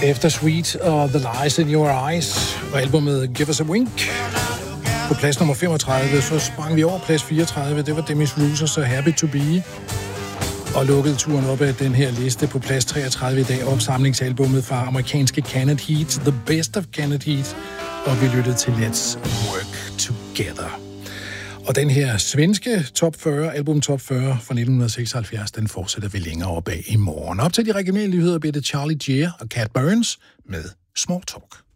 Efter Sweet og The Lies in Your Eyes og albumet Give Us a Wink. På plads nummer 35, så sprang vi over plads 34. Det var Demis Roussos og Happy to Be. Og lukkede turen op af den her liste på plads 33 i dag. Opsamlingsalbummet fra amerikanske Kenneth Heat, The Best of Kenneth Heat. Og vi lyttede til Let's Work Together. Og den her svenske top 40, album top 40 fra 1976, den fortsætter vi længere op af i morgen. Op til de regionale nyheder bliver det Charlie Gear og Cat Burns med Small Talk.